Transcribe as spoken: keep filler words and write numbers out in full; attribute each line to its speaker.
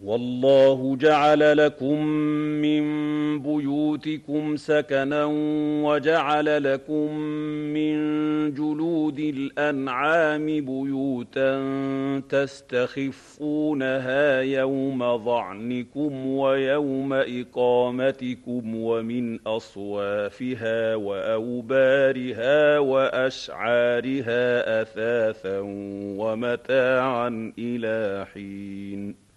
Speaker 1: وَاللَّهُ جَعَلَ لَكُم مِّن بُيُوتِكُمْ سَكَنًا وَجَعَلَ لَكُم مِّن جُلُودِ الْأَنْعَامِ بُيُوتًا تَسْتَخِفُّونَهَا يَوْمَ ظَعْنِكُمْ وَيَوْمَ إِقَامَتِكُمْ وَمِنْ أَصْوَافِهَا وَأَوْبَارِهَا وَأَشْعَارِهَا أَثَاثًا وَمَتَاعًا إِلَىٰ حِينٍ